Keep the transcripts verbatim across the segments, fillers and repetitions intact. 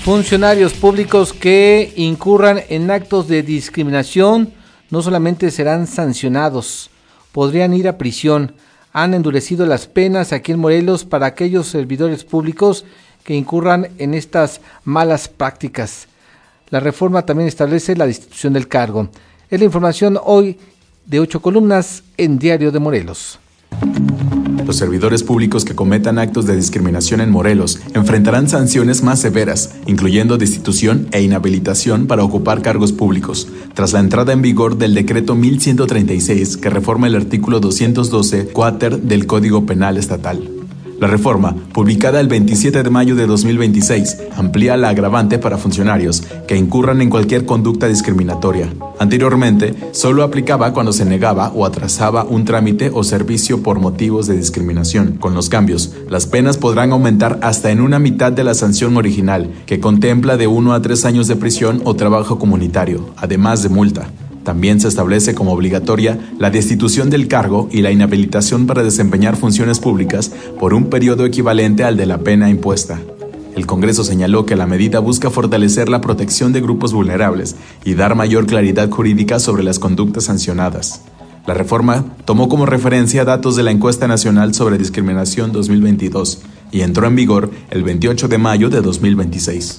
Funcionarios públicos que incurran en actos de discriminación no solamente serán sancionados, podrían ir a prisión. Han endurecido las penas aquí en Morelos para aquellos servidores públicos que incurran en estas malas prácticas. La reforma también establece la destitución del cargo. Es la información hoy de ocho columnas en Diario de Morelos. Los servidores públicos que cometan actos de discriminación en Morelos enfrentarán sanciones más severas, incluyendo destitución e inhabilitación para ocupar cargos públicos, tras la entrada en vigor del decreto mil ciento treinta y seis que reforma el artículo doscientos doce cuater del Código Penal Estatal. La reforma, publicada el veintisiete de mayo de dos mil veintiséis, amplía la agravante para funcionarios que incurran en cualquier conducta discriminatoria. Anteriormente, solo aplicaba cuando se negaba o atrasaba un trámite o servicio por motivos de discriminación. Con los cambios, las penas podrán aumentar hasta en una mitad de la sanción original, que contempla de uno a tres años de prisión o trabajo comunitario, además de multa. También se establece como obligatoria la destitución del cargo y la inhabilitación para desempeñar funciones públicas por un periodo equivalente al de la pena impuesta. El Congreso señaló que la medida busca fortalecer la protección de grupos vulnerables y dar mayor claridad jurídica sobre las conductas sancionadas. La reforma tomó como referencia datos de la Encuesta Nacional sobre Discriminación dos mil veintidós y entró en vigor el veintiocho de mayo de dos mil veintiséis.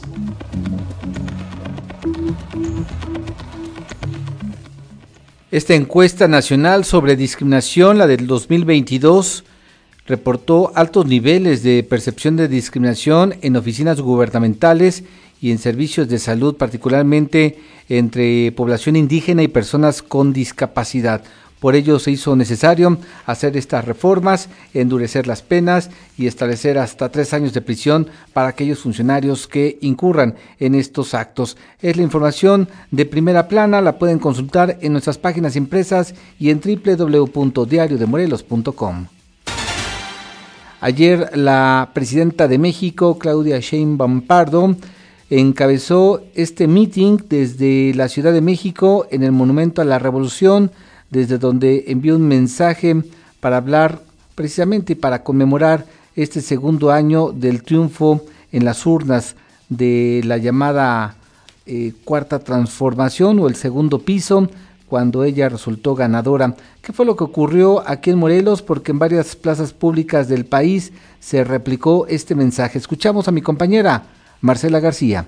Esta encuesta nacional sobre discriminación, la del dos mil veintidós, reportó altos niveles de percepción de discriminación en oficinas gubernamentales y en servicios de salud, particularmente entre población indígena y personas con discapacidad. Por ello se hizo necesario hacer estas reformas, endurecer las penas y establecer hasta tres años de prisión para aquellos funcionarios que incurran en estos actos. Es la información de primera plana, la pueden consultar en nuestras páginas impresas y en doble u doble u doble u punto diario de morelos punto com. Ayer la presidenta de México, Claudia Sheinbaum Pardo, encabezó este meeting desde la Ciudad de México en el Monumento a la Revolución, desde donde envió un mensaje para hablar precisamente y para conmemorar este segundo año del triunfo en las urnas de la llamada eh, Cuarta Transformación o el segundo piso, cuando ella resultó ganadora. ¿Qué fue lo que ocurrió aquí en Morelos? Porque en varias plazas públicas del país se replicó este mensaje. Escuchamos a mi compañera Marcela García.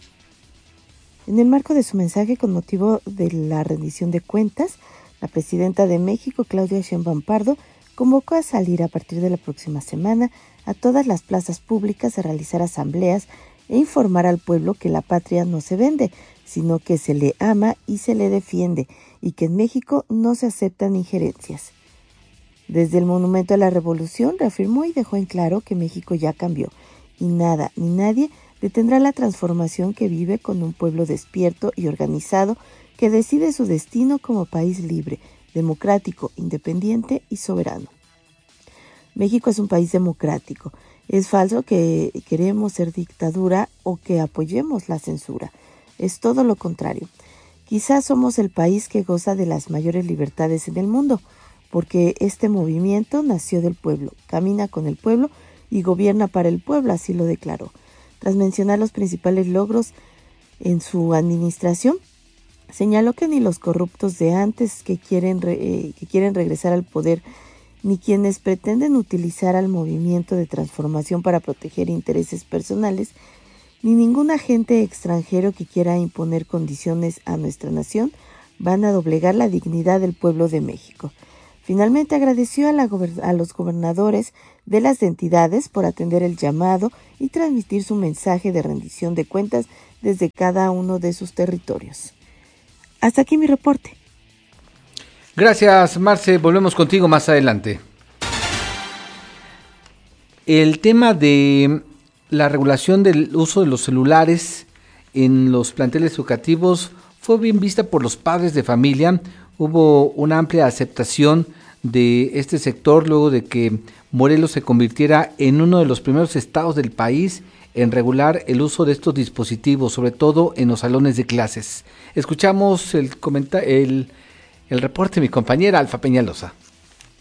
En el marco de su mensaje con motivo de la rendición de cuentas, la presidenta de México, Claudia Sheinbaum Pardo, convocó a salir a partir de la próxima semana a todas las plazas públicas a realizar asambleas e informar al pueblo que la patria no se vende, sino que se le ama y se le defiende, y que en México no se aceptan injerencias. Desde el Monumento a la Revolución reafirmó y dejó en claro que México ya cambió, y nada ni nadie detendrá la transformación que vive con un pueblo despierto y organizado que decide su destino como país libre, democrático, independiente y soberano. México es un país democrático. Es falso que queremos ser dictadura o que apoyemos la censura. Es todo lo contrario. Quizás somos el país que goza de las mayores libertades en el mundo, porque este movimiento nació del pueblo, camina con el pueblo y gobierna para el pueblo, así lo declaró. Tras mencionar los principales logros en su administración, señaló que ni los corruptos de antes que quieren, re, eh, que quieren regresar al poder, ni quienes pretenden utilizar al movimiento de transformación para proteger intereses personales, ni ningún agente extranjero que quiera imponer condiciones a nuestra nación van a doblegar la dignidad del pueblo de México. Finalmente agradeció a, la, a los gobernadores de las entidades por atender el llamado y transmitir su mensaje de rendición de cuentas desde cada uno de sus territorios. Hasta aquí mi reporte. Gracias, Marce. Volvemos contigo más adelante. El tema de la regulación del uso de los celulares en los planteles educativos fue bien vista por los padres de familia. Hubo una amplia aceptación de este sector luego de que Morelos se convirtiera en uno de los primeros estados del país en regular el uso de estos dispositivos, sobre todo en los salones de clases. Escuchamos el, comenta- el, el reporte de mi compañera Alfa Peñalosa.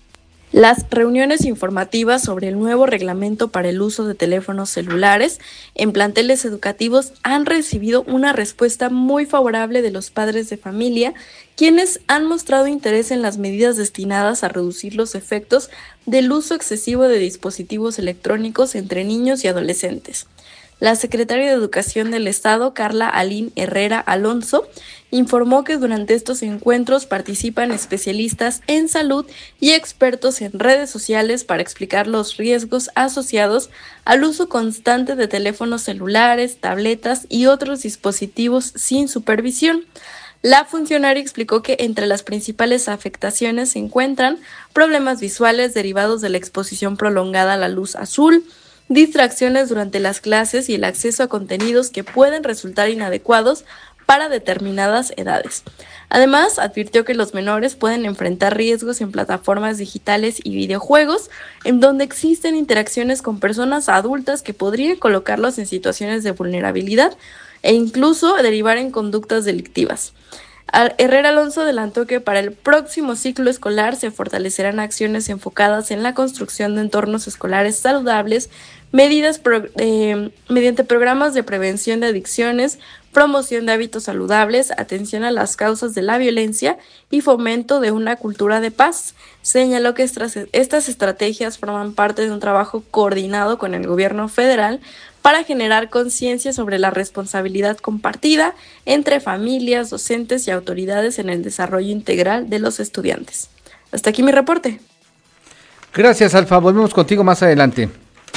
Las reuniones informativas sobre el nuevo reglamento para el uso de teléfonos celulares en planteles educativos han recibido una respuesta muy favorable de los padres de familia, quienes han mostrado interés en las medidas destinadas a reducir los efectos del uso excesivo de dispositivos electrónicos entre niños y adolescentes. La secretaria de Educación del Estado, Carla Aline Herrera Alonso, informó que durante estos encuentros participan especialistas en salud y expertos en redes sociales para explicar los riesgos asociados al uso constante de teléfonos celulares, tabletas y otros dispositivos sin supervisión. La funcionaria explicó que entre las principales afectaciones se encuentran problemas visuales derivados de la exposición prolongada a la luz azul, distracciones durante las clases y el acceso a contenidos que pueden resultar inadecuados para determinadas edades. Además, advirtió que los menores pueden enfrentar riesgos en plataformas digitales y videojuegos, en donde existen interacciones con personas adultas que podrían colocarlos en situaciones de vulnerabilidad e incluso derivar en conductas delictivas. Herrera Alonso adelantó que para el próximo ciclo escolar se fortalecerán acciones enfocadas en la construcción de entornos escolares saludables, medidas pro, eh, mediante programas de prevención de adicciones, promoción de hábitos saludables, atención a las causas de la violencia y fomento de una cultura de paz. Señaló que estas, estas estrategias forman parte de un trabajo coordinado con el gobierno federal para generar conciencia sobre la responsabilidad compartida entre familias, docentes y autoridades en el desarrollo integral de los estudiantes. Hasta aquí mi reporte. Gracias, Alfa. Volvemos contigo más adelante.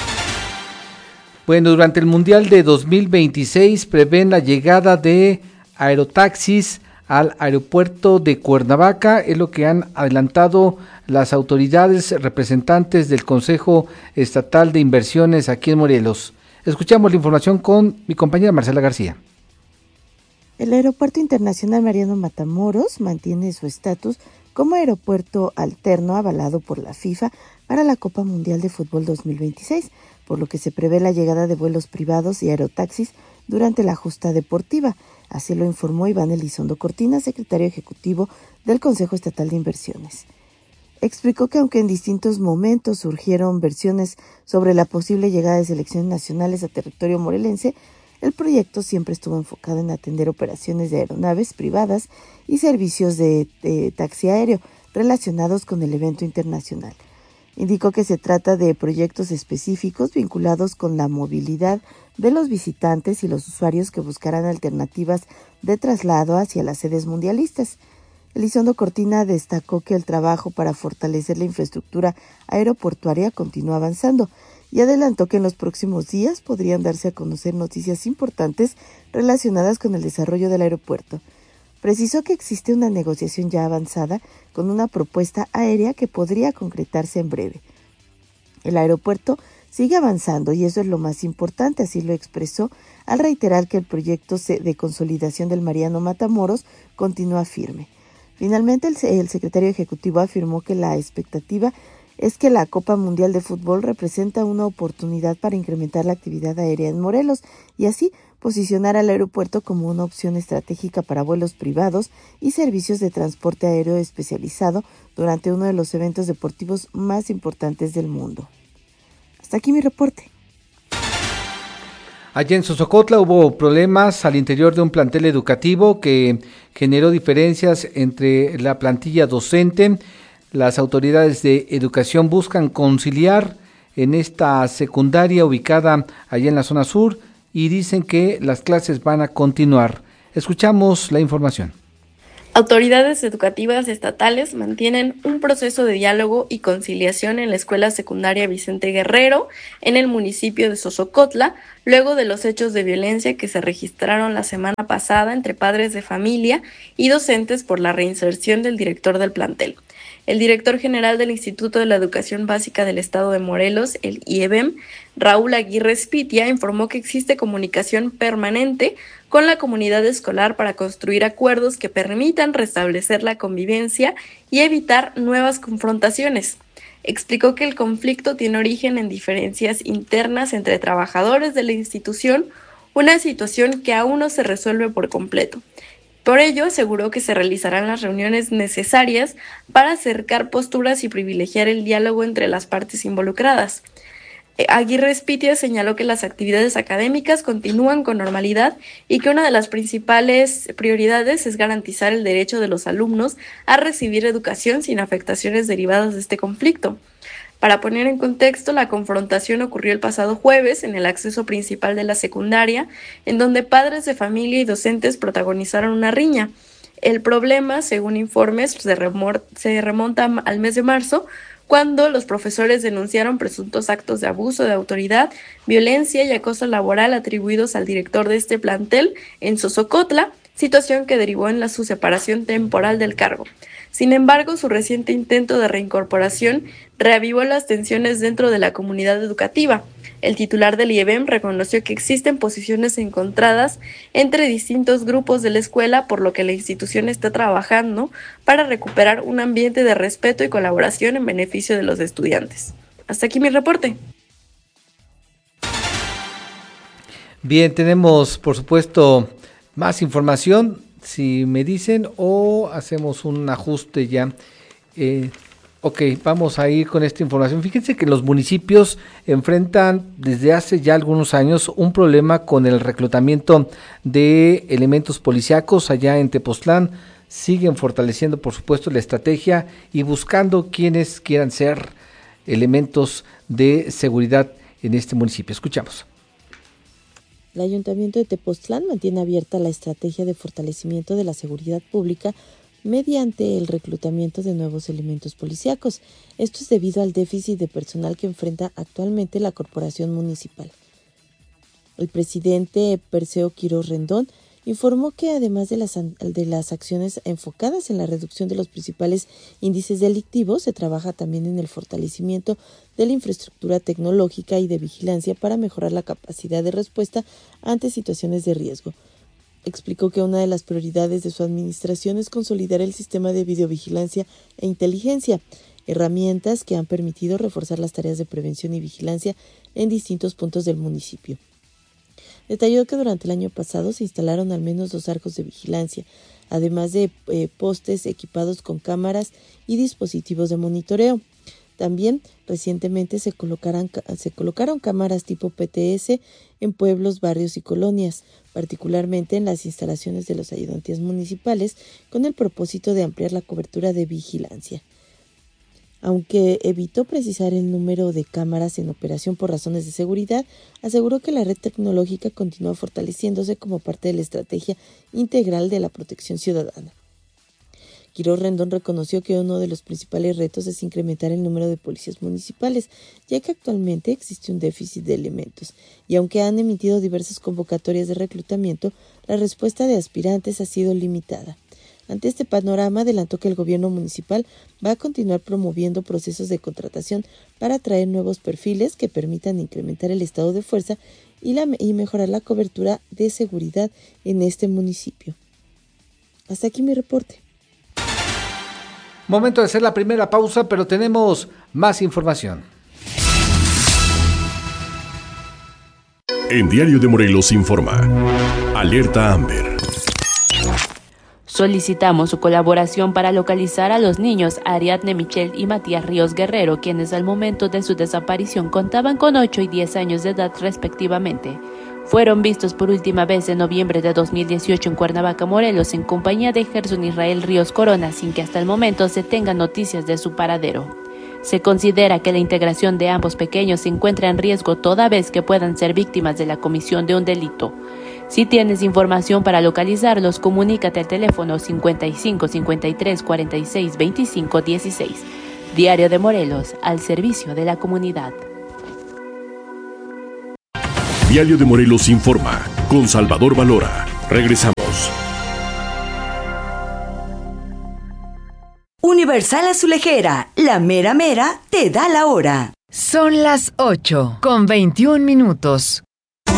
Bueno, durante el Mundial de dos mil veintiséis prevén la llegada de aerotaxis al aeropuerto de Cuernavaca, es lo que han adelantado las autoridades representantes del Consejo Estatal de Inversiones aquí en Morelos. Escuchamos la información con mi compañera Marcela García. El Aeropuerto Internacional Mariano Matamoros mantiene su estatus como aeropuerto alterno avalado por la FIFA para la Copa Mundial de Fútbol dos mil veintiséis, por lo que se prevé la llegada de vuelos privados y aerotaxis durante la justa deportiva. Así lo informó Iván Elizondo Cortina, secretario ejecutivo del Consejo Estatal de Inversiones. Explicó que aunque en distintos momentos surgieron versiones sobre la posible llegada de selecciones nacionales a territorio morelense, el proyecto siempre estuvo enfocado en atender operaciones de aeronaves privadas y servicios de, de taxi aéreo relacionados con el evento internacional. Indicó que se trata de proyectos específicos vinculados con la movilidad de los visitantes y los usuarios que buscarán alternativas de traslado hacia las sedes mundialistas. Elizondo Cortina destacó que el trabajo para fortalecer la infraestructura aeroportuaria continúa avanzando y adelantó que en los próximos días podrían darse a conocer noticias importantes relacionadas con el desarrollo del aeropuerto. Precisó que existe una negociación ya avanzada con una propuesta aérea que podría concretarse en breve. El aeropuerto sigue avanzando y eso es lo más importante, así lo expresó al reiterar que el proyecto de consolidación del Mariano Matamoros continúa firme. Finalmente, el, el secretario ejecutivo afirmó que la expectativa es que la Copa Mundial de Fútbol representa una oportunidad para incrementar la actividad aérea en Morelos y así posicionar al aeropuerto como una opción estratégica para vuelos privados y servicios de transporte aéreo especializado durante uno de los eventos deportivos más importantes del mundo. Hasta aquí mi reporte. Allá en Sosocotla hubo problemas al interior de un plantel educativo que generó diferencias entre la plantilla docente. Las autoridades de educación buscan conciliar en esta secundaria ubicada allá en la zona sur y dicen que las clases van a continuar. Escuchamos la información. Autoridades educativas estatales mantienen un proceso de diálogo y conciliación en la escuela secundaria Vicente Guerrero, en el municipio de Sosocotla, luego de los hechos de violencia que se registraron la semana pasada entre padres de familia y docentes por la reinserción del director del plantel. El director general del Instituto de la Educación Básica del Estado de Morelos, el I E B E M, Raúl Aguirre Spitia, informó que existe comunicación permanente con la comunidad escolar para construir acuerdos que permitan restablecer la convivencia y evitar nuevas confrontaciones. Explicó que el conflicto tiene origen en diferencias internas entre trabajadores de la institución, una situación que aún no se resuelve por completo. Por ello, aseguró que se realizarán las reuniones necesarias para acercar posturas y privilegiar el diálogo entre las partes involucradas. Aguirre Espitia señaló que las actividades académicas continúan con normalidad y que una de las principales prioridades es garantizar el derecho de los alumnos a recibir educación sin afectaciones derivadas de este conflicto. Para poner en contexto, la confrontación ocurrió el pasado jueves en el acceso principal de la secundaria, en donde padres de familia y docentes protagonizaron una riña. El problema, según informes, se remonta al mes de marzo, cuando los profesores denunciaron presuntos actos de abuso de autoridad, violencia y acoso laboral atribuidos al director de este plantel en Sosocotla, situación que derivó en la su separación temporal del cargo. Sin embargo, su reciente intento de reincorporación reavivó las tensiones dentro de la comunidad educativa. El titular del I E B E M reconoció que existen posiciones encontradas entre distintos grupos de la escuela, por lo que la institución está trabajando para recuperar un ambiente de respeto y colaboración en beneficio de los estudiantes. Hasta aquí mi reporte. Bien, tenemos por supuesto más información, si me dicen, o hacemos un ajuste ya. Eh, ok, vamos a ir con esta información. Fíjense que los municipios enfrentan desde hace ya algunos años un problema con el reclutamiento de elementos policíacos allá en Tepoztlán. Siguen fortaleciendo, por supuesto, la estrategia y buscando quienes quieran ser elementos de seguridad en este municipio. Escuchamos. El Ayuntamiento de Tepoztlán mantiene abierta la estrategia de fortalecimiento de la seguridad pública mediante el reclutamiento de nuevos elementos policíacos. Esto es debido al déficit de personal que enfrenta actualmente la corporación municipal. El presidente Perseo Quirós Rendón informó que además de las, de las acciones enfocadas en la reducción de los principales índices delictivos, se trabaja también en el fortalecimiento de la infraestructura tecnológica y de vigilancia para mejorar la capacidad de respuesta ante situaciones de riesgo. Explicó que una de las prioridades de su administración es consolidar el sistema de videovigilancia e inteligencia, herramientas que han permitido reforzar las tareas de prevención y vigilancia en distintos puntos del municipio. Detalló que durante el año pasado se instalaron al menos dos arcos de vigilancia, además de eh, postes equipados con cámaras y dispositivos de monitoreo. También recientemente se, se colocaron cámaras tipo P T S en pueblos, barrios y colonias, particularmente en las instalaciones de los ayudantías municipales, con el propósito de ampliar la cobertura de vigilancia. Aunque evitó precisar el número de cámaras en operación por razones de seguridad, aseguró que la red tecnológica continúa fortaleciéndose como parte de la estrategia integral de la protección ciudadana. Quirós Rendón reconoció que uno de los principales retos es incrementar el número de policías municipales, ya que actualmente existe un déficit de elementos, y aunque han emitido diversas convocatorias de reclutamiento, la respuesta de aspirantes ha sido limitada. Ante este panorama, adelantó que el gobierno municipal va a continuar promoviendo procesos de contratación para atraer nuevos perfiles que permitan incrementar el estado de fuerza y, la, y mejorar la cobertura de seguridad en este municipio. Hasta aquí mi reporte. Momento de hacer la primera pausa, pero tenemos más información. En Diario de Morelos informa. Alerta Amber. Solicitamos su colaboración para localizar a los niños Ariadne Michelle y Matías Ríos Guerrero, quienes al momento de su desaparición contaban con ocho y diez años de edad respectivamente. Fueron vistos por última vez en noviembre de dos mil dieciocho en Cuernavaca, Morelos, en compañía de Gerson Israel Ríos Corona, sin que hasta el momento se tengan noticias de su paradero. Se considera que la integración de ambos pequeños se encuentra en riesgo toda vez que puedan ser víctimas de la comisión de un delito. Si tienes información para localizarlos, comunícate al teléfono cincuenta y cinco, cincuenta y tres, cuarenta y seis, veinticinco, dieciséis. Diario de Morelos, al servicio de la comunidad. Diario de Morelos informa, con Salvador Valora. Regresamos. Universal Azulejera, la mera mera te da la hora. Son las ocho con veintiún minutos.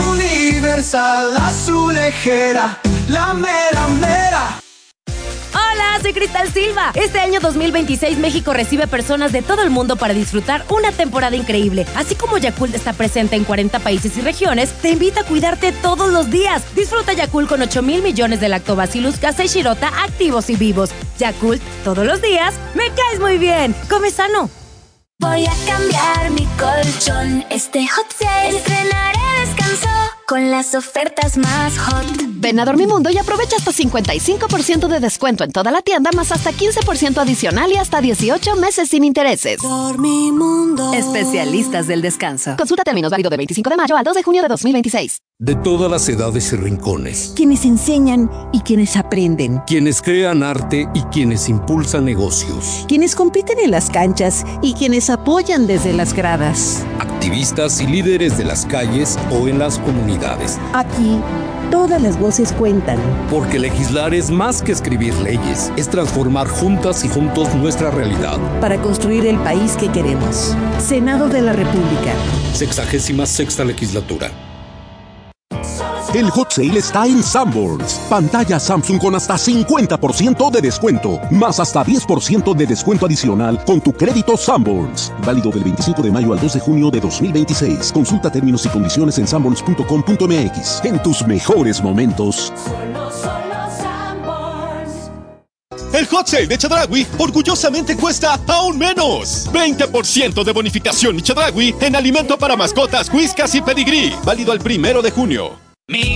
Universal Azulejera, la mera mera. Hola, soy Cristal Silva. Este año dos mil veintiséis México recibe personas de todo el mundo para disfrutar una temporada increíble. Así como Yakult está presente en cuarenta países y regiones, te invita a cuidarte todos los días. Disfruta Yakult con ocho mil millones de lactobacillus casei shirota activos y vivos. Yakult, todos los días, me caes muy bien. Come sano. Voy a cambiar mi colchón. Este hot sale estrenaré descanso con las ofertas más hot. Ven a Dormimundo y aprovecha hasta cincuenta y cinco por ciento de descuento en toda la tienda, más hasta quince por ciento adicional y hasta dieciocho meses sin intereses. Dormimundo. Especialistas del descanso. Consulta términos, válido de veinticinco de mayo al dos de junio de dos mil veintiséis. De todas las edades y rincones. Quienes enseñan y quienes aprenden. Quienes crean arte y quienes impulsan negocios. Quienes compiten en las canchas y quienes apoyan desde las gradas. Activistas y líderes de las calles o en las comunidades. Aquí, todas las voces cuentan. Porque legislar es más que escribir leyes, es transformar juntas y juntos nuestra realidad. Para construir el país que queremos. Senado de la República. Sexagésima sexta legislatura. El hot sale está en Sanborns. Pantalla Samsung con hasta cincuenta por ciento de descuento, más hasta diez por ciento de descuento adicional con tu crédito Sanborns. Válido del veinticinco de mayo al dos de junio de dos mil veintiséis. Consulta términos y condiciones en sanborns punto com punto m x. En tus mejores momentos. Solo, solo Sanborns. El hot sale de Chedraui orgullosamente cuesta aún menos. veinte por ciento de bonificación Chedraui en alimento para mascotas, whiskas y pedigrí. Válido al primero de junio.